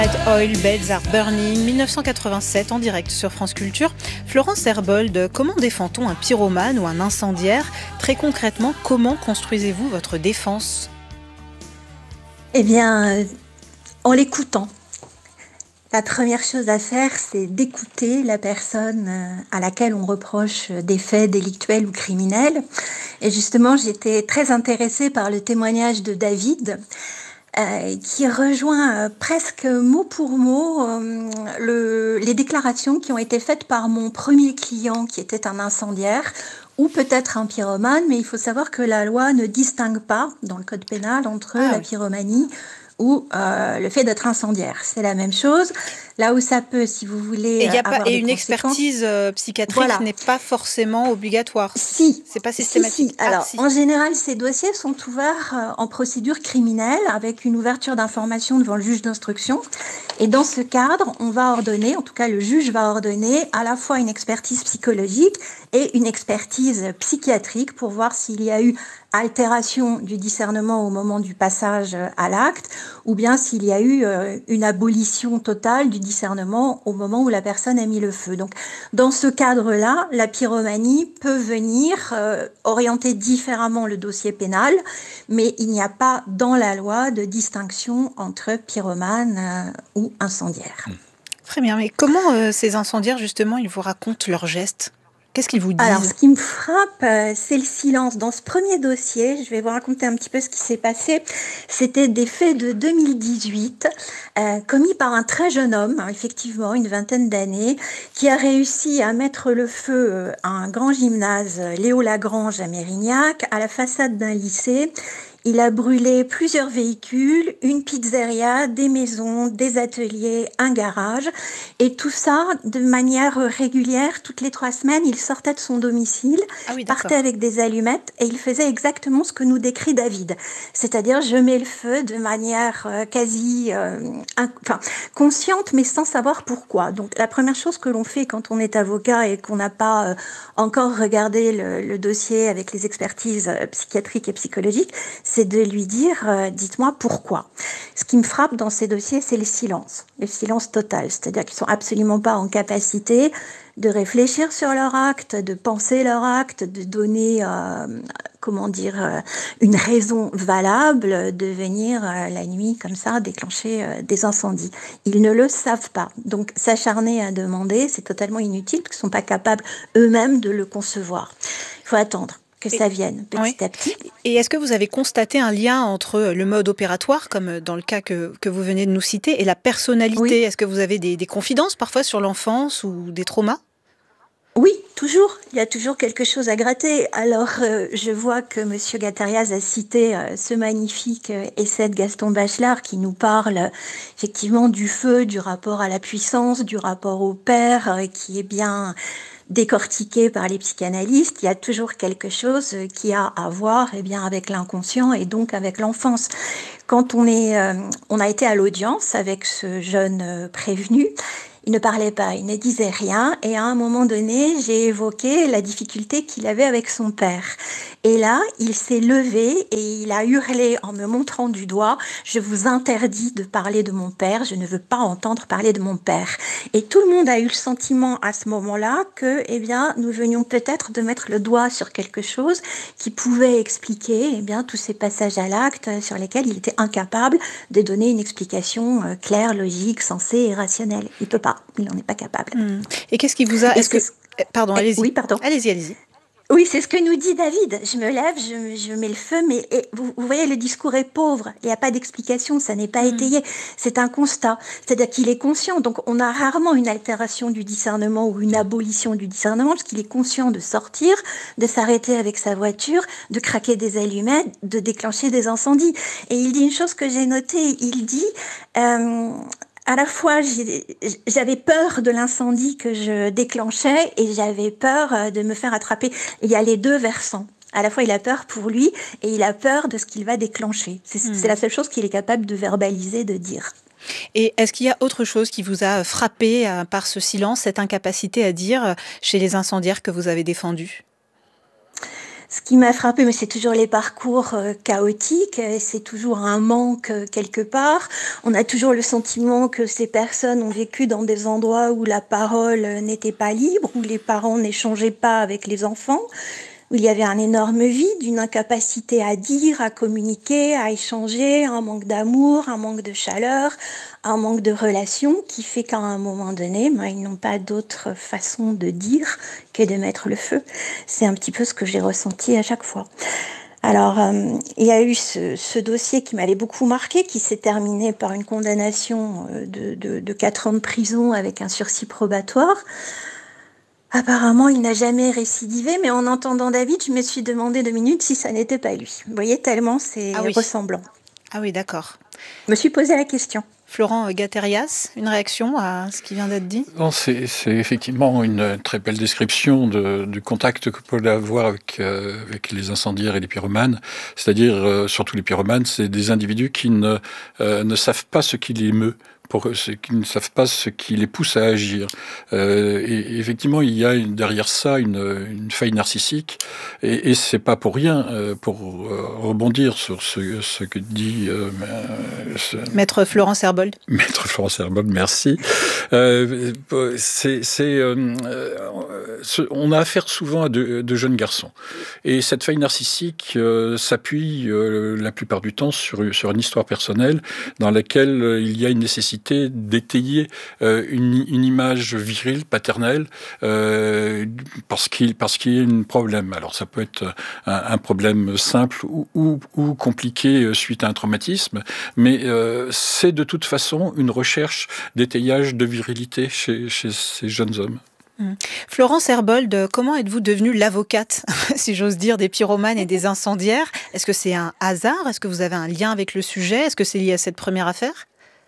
Oil Bells Are Burning, 1987 en direct sur France Culture. Florence Herbold, comment défend-on un pyromane ou un incendiaire ? Très concrètement, comment construisez-vous votre défense ? Eh bien, en l'écoutant. La première chose à faire, c'est d'écouter la personne à laquelle on reproche des faits délictuels ou criminels. Et justement, j'étais très intéressée par le témoignage de David, qui rejoint presque mot pour mot les déclarations qui ont été faites par mon premier client, qui était un incendiaire, ou peut-être un pyromane, mais il faut savoir que la loi ne distingue pas, dans le code pénal, entre la pyromanie ou le fait d'être incendiaire. C'est la même chose. Là où ça peut, si vous voulez, avoir des une expertise psychiatrique n'est pas forcément obligatoire. Si. C'est pas systématique. Si. Alors, en général, ces dossiers sont ouverts en procédure criminelle avec une ouverture d'information devant le juge d'instruction. Et dans ce cadre, on va ordonner, en tout cas le juge va ordonner, à la fois une expertise psychologique et une expertise psychiatrique pour voir s'il y a eu altération du discernement au moment du passage à l'acte, ou bien s'il y a eu une abolition totale du discernement au moment où la personne a mis le feu. Donc, dans ce cadre-là, la pyromanie peut venir orienter différemment le dossier pénal, mais il n'y a pas dans la loi de distinction entre pyromane ou incendiaire. Très bien, mais comment ces incendiaires, justement, ils vous racontent leurs gestes ? Qu'est-ce qu'ils vous disent ? Alors, ce qui me frappe, c'est le silence. Dans ce premier dossier, je vais vous raconter un petit peu ce qui s'est passé. C'était des faits de 2018, commis par un très jeune homme, effectivement, une vingtaine d'années, qui a réussi à mettre le feu à un grand gymnase Léo Lagrange à Mérignac, à la façade d'un lycée. Il a brûlé plusieurs véhicules, une pizzeria, des maisons, des ateliers, un garage. Et tout ça de manière régulière. Toutes les 3 semaines, il sortait de son domicile, partait avec des allumettes et il faisait exactement ce que nous décrit David. C'est-à-dire, je mets le feu de manière quasi consciente, mais sans savoir pourquoi. Donc, la première chose que l'on fait quand on est avocat et qu'on n'a pas encore regardé le dossier avec les expertises psychiatriques et psychologiques, c'est de lui dire dites-moi pourquoi. Ce qui me frappe dans ces dossiers, c'est le silence total, c'est-à-dire qu'ils sont absolument pas en capacité de réfléchir sur leur acte, de penser leur acte, de donner une raison valable de venir la nuit comme ça déclencher des incendies. Ils ne le savent pas. Donc s'acharner à demander, c'est totalement inutile parce qu'ils ne sont pas capables eux-mêmes de le concevoir. Il faut attendre que ça vienne petit à petit. Et est-ce que vous avez constaté un lien entre le mode opératoire, comme dans le cas que vous venez de nous citer, et la personnalité ? Oui. Est-ce que vous avez des confidences parfois sur l'enfance ou des traumas ? Oui, toujours. Il y a toujours quelque chose à gratter. Alors, je vois que M. Gattariaz a cité ce magnifique essai de Gaston Bachelard qui nous parle effectivement du feu, du rapport à la puissance, du rapport au père, qui est bien décortiqué par les psychanalystes. Il y a toujours quelque chose qui a à voir avec l'inconscient et donc avec l'enfance. Quand on a été à l'audience avec ce jeune prévenu, il ne parlait pas, il ne disait rien, et à un moment donné, j'ai évoqué la difficulté qu'il avait avec son père. Et là, il s'est levé et il a hurlé en me montrant du doigt « Je vous interdis de parler de mon père, je ne veux pas entendre parler de mon père ». Et tout le monde a eu le sentiment à ce moment-là que, nous venions peut-être de mettre le doigt sur quelque chose qui pouvait expliquer, tous ces passages à l'acte sur lesquels il était incapable de donner une explication claire, logique, sensée et rationnelle. Il peut pas. Il n'en est pas capable. Et qu'est-ce qui vous a... Pardon, allez-y. Oui, pardon. Allez-y. Oui, c'est ce que nous dit David. Je me lève, je mets le feu, mais vous voyez, le discours est pauvre. Il n'y a pas d'explication, ça n'est pas étayé. C'est un constat. C'est-à-dire qu'il est conscient. Donc, on a rarement une altération du discernement ou une abolition du discernement, parce qu'il est conscient de sortir, de s'arrêter avec sa voiture, de craquer des allumettes, de déclencher des incendies. Et il dit une chose que j'ai notée. Il dit... à la fois, j'avais peur de l'incendie que je déclenchais et j'avais peur de me faire attraper. Il y a les deux versants. À la fois, il a peur pour lui et il a peur de ce qu'il va déclencher. C'est la seule chose qu'il est capable de verbaliser, de dire. Et est-ce qu'il y a autre chose qui vous a frappé par ce silence, cette incapacité à dire chez les incendiaires que vous avez défendus ? Ce qui m'a frappé, mais c'est toujours les parcours chaotiques, et c'est toujours un manque quelque part. On a toujours le sentiment que ces personnes ont vécu dans des endroits où la parole n'était pas libre, où les parents n'échangeaient pas avec les enfants, où il y avait un énorme vide, une incapacité à dire, à communiquer, à échanger, un manque d'amour, un manque de chaleur, un manque de relation qui fait qu'à un moment donné, ils n'ont pas d'autre façon de dire que de mettre le feu. C'est un petit peu ce que j'ai ressenti à chaque fois. Alors, il y a eu ce dossier qui m'avait beaucoup marqué, qui s'est terminé par une condamnation de 4 ans de prison avec un sursis probatoire. Apparemment, il n'a jamais récidivé, mais en entendant David, je me suis demandé 2 minutes si ça n'était pas lui. Vous voyez, tellement c'est ressemblant. Ah oui, d'accord. Je me suis posé la question. Florent Gaterias, une réaction à ce qui vient d'être dit ? Non, c'est effectivement une très belle description du contact que peut avoir avec les incendiaires et les pyromanes. C'est-à-dire, surtout les pyromanes, c'est des individus qui ne savent pas ce qui les meut, pour ceux qui ne savent pas ce qui les pousse à agir. Et effectivement, il y a derrière ça une faille narcissique, et c'est pas pour rien. Pour rebondir sur ce que dit Maître Florence Herbold. Maître Florence Herbold, merci. On a affaire souvent à de jeunes garçons, et cette faille narcissique s'appuie la plupart du temps sur une histoire personnelle dans laquelle il y a une nécessité d'étayer une image virile, paternelle, parce qu'il y a un problème. Alors ça peut être un problème simple ou compliqué suite à un traumatisme, mais c'est de toute façon une recherche d'étayage de virilité chez ces jeunes hommes. Florence Herbold, comment êtes-vous devenue l'avocate, si j'ose dire, des pyromanes et des incendiaires ? Est-ce que c'est un hasard ? Est-ce que vous avez un lien avec le sujet ? Est-ce que c'est lié à cette première affaire ?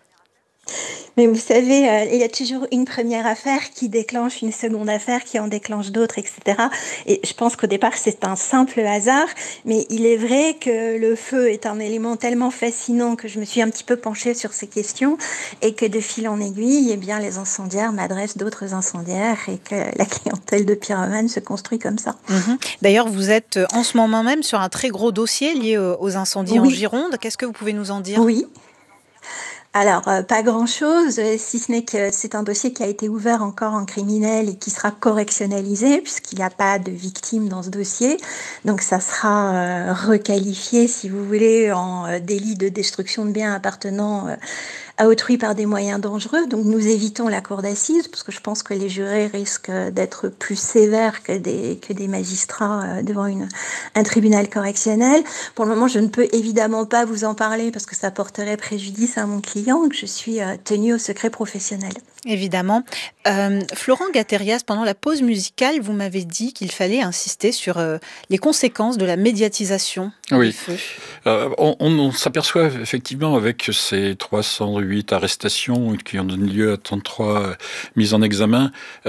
Mais vous savez, il y a toujours une première affaire qui déclenche une seconde affaire, qui en déclenche d'autres, etc. Et je pense qu'au départ, c'est un simple hasard. Mais il est vrai que le feu est un élément tellement fascinant que je me suis un petit peu penchée sur ces questions, et que de fil en aiguille, eh bien, les incendiaires m'adressent d'autres incendiaires, et que la clientèle de pyromanes se construit comme ça. D'ailleurs, vous êtes en ce moment même sur un très gros dossier lié aux incendies en Gironde. Qu'est-ce que vous pouvez nous en dire ? Oui. Alors, pas grand-chose, si ce n'est que c'est un dossier qui a été ouvert encore en criminel et qui sera correctionnalisé, puisqu'il n'y a pas de victime dans ce dossier. Donc, ça sera requalifié, si vous voulez, en délit de destruction de biens appartenant à autrui par des moyens dangereux. Donc, nous évitons la cour d'assises, parce que je pense que les jurés risquent d'être plus sévères que des magistrats devant un tribunal correctionnel. Pour le moment, je ne peux évidemment pas vous en parler, parce que ça porterait préjudice à mon client, que je suis tenue au secret professionnel. Évidemment. Florent Gaterias, pendant la pause musicale, vous m'avez dit qu'il fallait insister sur les conséquences de la médiatisation du feu. On s'aperçoit effectivement avec ces 308 arrestations qui ont donné lieu à 33 mises en examen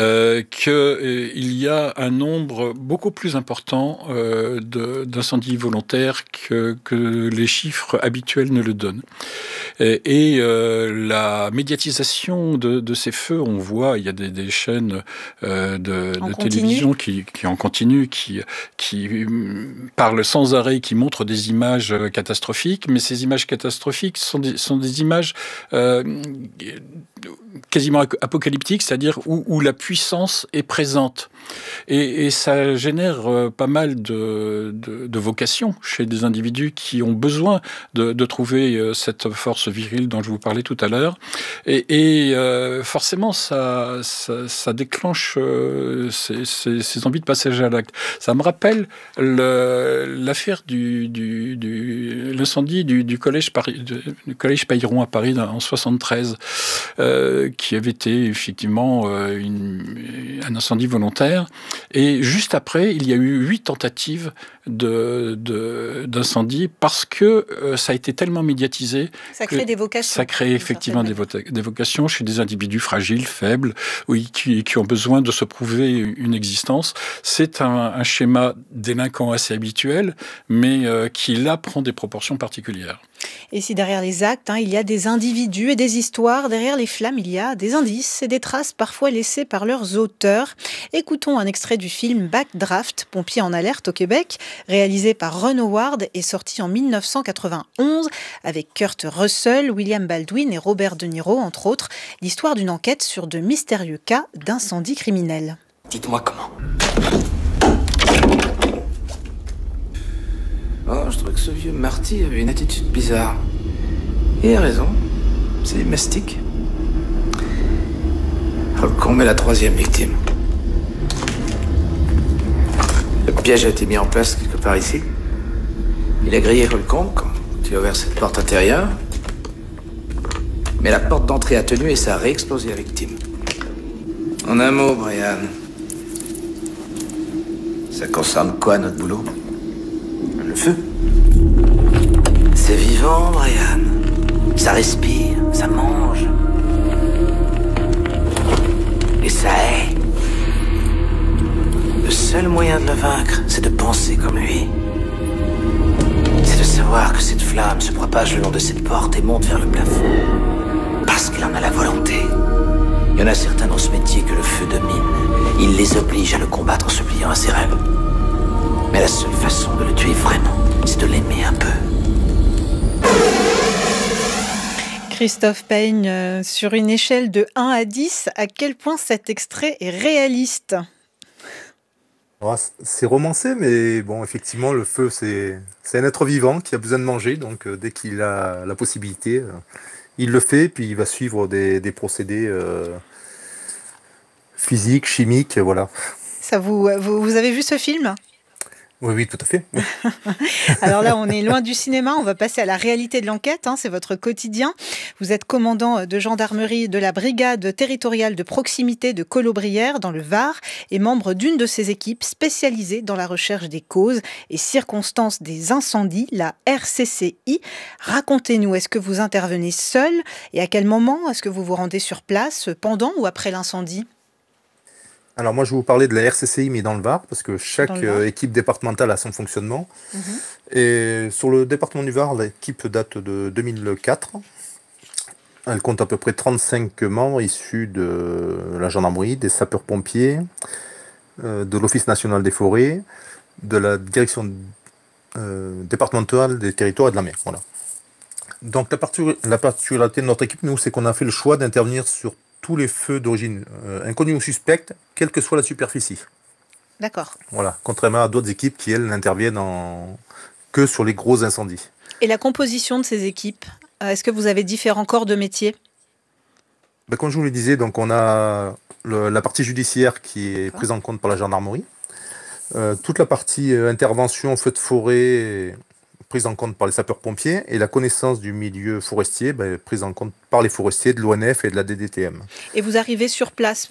qu'il y a un nombre beaucoup plus important d'incendies volontaires que les chiffres habituels ne le donnent. Et la médiatisation de ces feux, on voit, il y a des chaînes de télévision qui en continu, qui parlent sans arrêt, qui montrent des images catastrophiques, mais ces images catastrophiques sont des images quasiment apocalyptiques, c'est-à-dire où la puissance est présente. Et ça génère pas mal de vocations chez des individus qui ont besoin de trouver cette force virile dont je vous parlais tout à l'heure. Et forcément, ça déclenche ces envies de passage à l'acte. Ça me rappelle l'affaire l'incendie du collège Pailleron à Paris en 73, qui avait été effectivement un incendie volontaire. Et juste après, il y a eu 8 tentatives d'incendie parce que ça a été tellement médiatisé. Ça crée des vocations. Ça crée effectivement des vocations chez des individus fragiles, faibles, qui ont besoin de se prouver une existence. C'est un schéma délinquant assez habituel, mais qui là prend des proportions particulières. Et si derrière les actes, il y a des individus et des histoires, derrière les flammes, il y a des indices et des traces parfois laissées par leurs auteurs. Écoutons un extrait du film Backdraft, pompiers en alerte au Québec, réalisé par Ron Howard et sorti en 1991 avec Kurt Russell, William Baldwin et Robert De Niro, entre autres. L'histoire d'une enquête sur de mystérieux cas d'incendie criminel. Dites-moi comment. Oh, je trouve que ce vieux Marty avait une attitude bizarre. Il a raison. C'est des mastiques. Holcomb est la 3e victime. Le piège a été mis en place quelque part ici. Il a grillé Holcomb quand il a ouvert cette porte intérieure. Mais la porte d'entrée a tenu et ça a réexplosé la victime. En un mot, Brian. Ça concerne quoi, notre boulot? Le feu. C'est vivant, Brian. Ça respire, ça mange. Et ça hait. Le seul moyen de le vaincre, c'est de penser comme lui. C'est de savoir que cette flamme se propage le long de cette porte et monte vers le plafond. Parce qu'il en a la volonté. Il y en a certains dans ce métier que le feu domine. Il les oblige à le combattre en se pliant à ses rêves. Mais la seule façon de le tuer vraiment, c'est de l'aimer un peu. Christophe Peigne, sur une échelle de 1 à 10, à quel point cet extrait est réaliste? C'est romancé, mais bon, effectivement, le feu, c'est un être vivant qui a besoin de manger, donc dès qu'il a la possibilité, il le fait, puis il va suivre des procédés physiques, chimiques, voilà. Ça vous avez vu ce film ? Oui, tout à fait. Alors là, on est loin du cinéma, on va passer à la réalité de l'enquête, c'est votre quotidien. Vous êtes commandant de gendarmerie de la brigade territoriale de proximité de Colobrières dans le Var et membre d'une de ces équipes spécialisées dans la recherche des causes et circonstances des incendies, la RCCI. Racontez-nous, est-ce que vous intervenez seul et à quel moment est-ce que vous vous rendez sur place, pendant ou après l'incendie ? Alors moi, je vais vous parler de la RCCI, mais dans le Var, parce que chaque équipe départementale a son fonctionnement. Et sur le département du Var, l'équipe date de 2004. Elle compte à peu près 35 membres issus de la gendarmerie, des sapeurs-pompiers, de l'Office national des forêts, de la direction départementale des territoires et de la mer. Voilà. Donc la particularité de notre équipe, nous, c'est qu'on a fait le choix d'intervenir sur tous les feux d'origine inconnue ou suspecte, quelle que soit la superficie. D'accord. Voilà, contrairement à d'autres équipes qui, elles, n'interviennent que sur les gros incendies. Et la composition de ces équipes, est-ce que vous avez différents corps de métier ? Comme je vous le disais, donc on a la partie judiciaire qui est prise en compte par la gendarmerie. Toute la partie intervention, feu de forêt, prise en compte par les sapeurs-pompiers, et la connaissance du milieu forestier, prise en compte par les forestiers de l'ONF et de la DDTM. Et vous arrivez sur place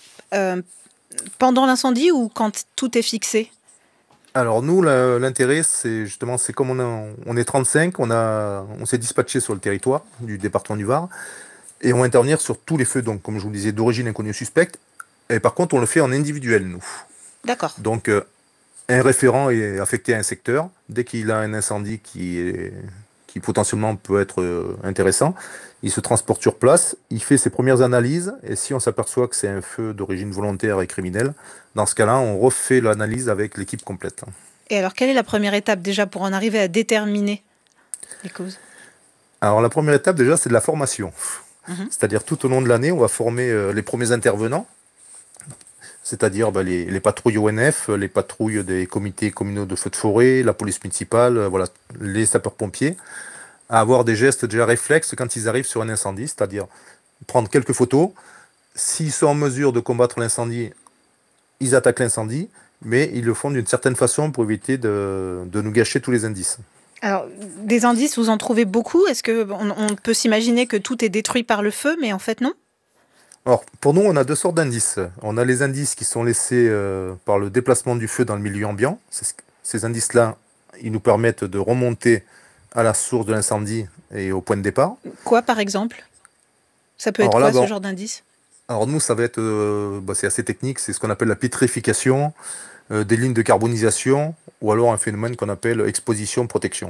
pendant l'incendie ou quand tout est fixé ? Alors nous, l'intérêt, c'est justement, c'est comme on est 35, on s'est dispatché sur le territoire du département du Var, et on va intervenir sur tous les feux, donc comme je vous le disais, d'origine inconnue ou suspecte, et par contre, on le fait en individuel, nous. D'accord. Donc, un référent est affecté à un secteur. Dès qu'il a un incendie qui potentiellement peut être intéressant, il se transporte sur place, il fait ses premières analyses, et si on s'aperçoit que c'est un feu d'origine volontaire et criminelle, dans ce cas-là, on refait l'analyse avec l'équipe complète. Et alors, quelle est la première étape déjà pour en arriver à déterminer les causes ? Alors, la première étape déjà, c'est de la formation. C'est-à-dire tout au long de l'année, on va former les premiers intervenants, c'est-à-dire les patrouilles ONF, les patrouilles des comités communaux de feux de forêt, la police municipale, voilà, les sapeurs-pompiers, à avoir des gestes déjà réflexes quand ils arrivent sur un incendie, c'est-à-dire prendre quelques photos. S'ils sont en mesure de combattre l'incendie, ils attaquent l'incendie, mais ils le font d'une certaine façon pour éviter de nous gâcher tous les indices. Alors, des indices, vous en trouvez beaucoup ? Est-ce qu'on peut s'imaginer que tout est détruit par le feu, mais en fait non ? Alors, pour nous, on a deux sortes d'indices. On a les indices qui sont laissés par le déplacement du feu dans le milieu ambiant. Ces indices-là, ils nous permettent de remonter à la source de l'incendie et au point de départ. Quoi, par exemple ? Ça peut être ce genre d'indice ? Alors nous, ça va être, c'est assez technique, c'est ce qu'on appelle la pétrification, des lignes de carbonisation, ou alors un phénomène qu'on appelle exposition-protection.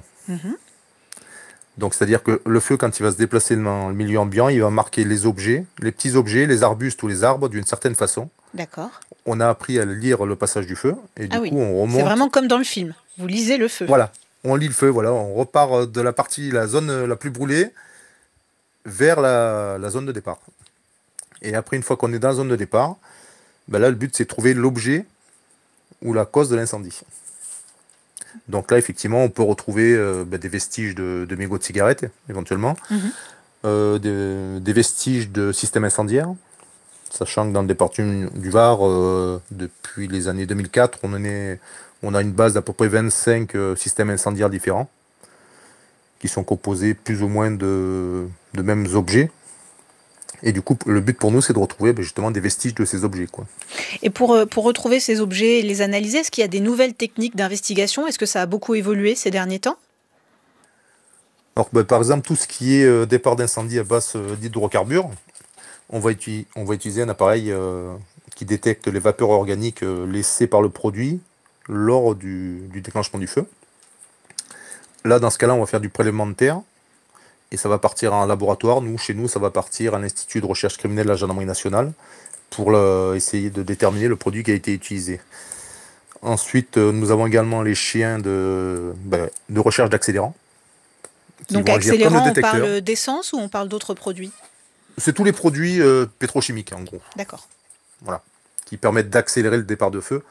Donc, c'est-à-dire que le feu, quand il va se déplacer dans le milieu ambiant, il va marquer les objets, les petits objets, les arbustes ou les arbres d'une certaine façon. D'accord. On a appris à lire le passage du feu, et du coup, on remonte... C'est vraiment comme dans le film. Vous lisez le feu. Voilà, on lit le feu, voilà, on repart de la zone la plus brûlée vers la zone de départ. Et après, une fois qu'on est dans la zone de départ, ben là, le but, c'est de trouver l'objet ou la cause de l'incendie. Donc là, effectivement, on peut retrouver des vestiges de mégots de cigarettes, éventuellement, des vestiges de systèmes incendiaires, sachant que dans le département du Var, depuis les années 2004, on a une base d'à peu près 25 systèmes incendiaires différents, qui sont composés plus ou moins de mêmes objets. Et du coup, le but pour nous, c'est de retrouver justement des vestiges de ces objets, quoi. Et pour retrouver ces objets et les analyser, est-ce qu'il y a des nouvelles techniques d'investigation? Est-ce que ça a beaucoup évolué ces derniers temps? Alors, par exemple, tout ce qui est départ d'incendie à base d'hydrocarbures, on va utiliser un appareil qui détecte les vapeurs organiques laissées par le produit lors du déclenchement du feu. Là, dans ce cas-là, on va faire du prélèvement de terre. Et ça va partir en laboratoire. Chez nous, ça va partir à l'Institut de recherche criminelle de la Gendarmerie nationale pour essayer de déterminer le produit qui a été utilisé. Ensuite, nous avons également les chiens de recherche d'accélérants. Donc accélérant, on parle d'essence ou on parle d'autres produits? C'est tous les produits pétrochimiques, en gros. D'accord. Voilà. Qui permettent d'accélérer le départ de feu.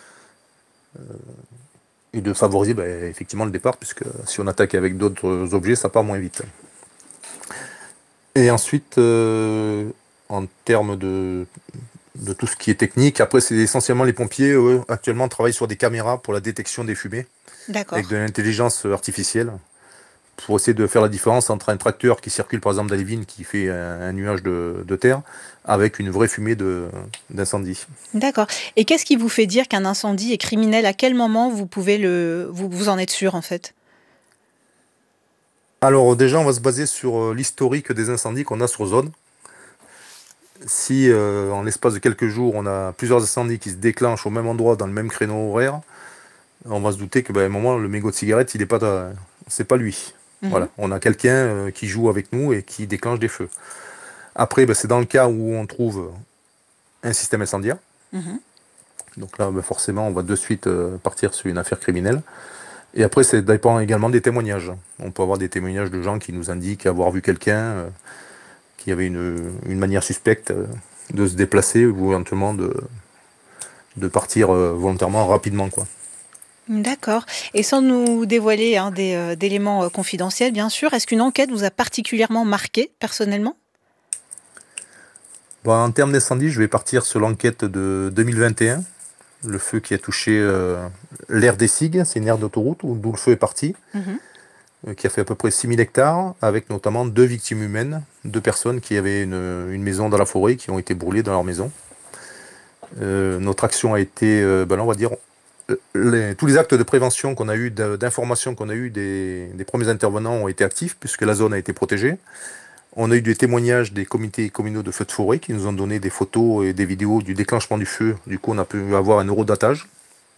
Et de favoriser effectivement le départ, puisque si on attaque avec d'autres objets, ça part moins vite. Et ensuite, en termes de tout ce qui est technique, après c'est essentiellement les pompiers, actuellement travaillent sur des caméras pour la détection des fumées, avec de l'intelligence artificielle, pour essayer de faire la différence entre un tracteur qui circule par exemple dans les vignes, qui fait un nuage de terre, avec une vraie fumée d'incendie. D'accord. Et qu'est-ce qui vous fait dire qu'un incendie est criminel? À quel moment vous pouvez vous en être sûr, en fait? Alors déjà, on va se baser sur l'historique des incendies qu'on a sur zone. Si en l'espace de quelques jours, on a plusieurs incendies qui se déclenchent au même endroit, dans le même créneau horaire, on va se douter que à un moment, le mégot de cigarette, c'est pas lui. Voilà, on a quelqu'un qui joue avec nous et qui déclenche des feux. Après, c'est dans le cas où on trouve un système incendiaire. Donc là, forcément, on va de suite partir sur une affaire criminelle. Et après, ça dépend également des témoignages. On peut avoir des témoignages de gens qui nous indiquent avoir vu quelqu'un qui avait une manière suspecte de se déplacer ou éventuellement de partir volontairement rapidement, quoi. D'accord. Et sans nous dévoiler d'éléments confidentiels, bien sûr, est-ce qu'une enquête vous a particulièrement marqué, personnellement? En termes d'incendie, je vais partir sur l'enquête de 2021. Le feu qui a touché l'aire des Cigues, c'est une aire d'autoroute d'où le feu est parti, qui a fait à peu près 6000 hectares, avec notamment 2 victimes humaines, 2 personnes qui avaient une maison dans la forêt, qui ont été brûlées dans leur maison. Notre action a été, on va dire, tous les actes de prévention qu'on a eu, d'information qu'on a eu des premiers intervenants ont été actifs, puisque la zone a été protégée. On a eu des témoignages des comités communaux de feux de forêt qui nous ont donné des photos et des vidéos du déclenchement du feu. Du coup, on a pu avoir un eurodatage.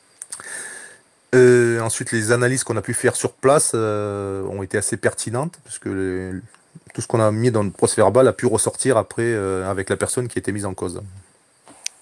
Ensuite, les analyses qu'on a pu faire sur place ont été assez pertinentes, puisque tout ce qu'on a mis dans le procès-verbal a pu ressortir après avec la personne qui était mise en cause.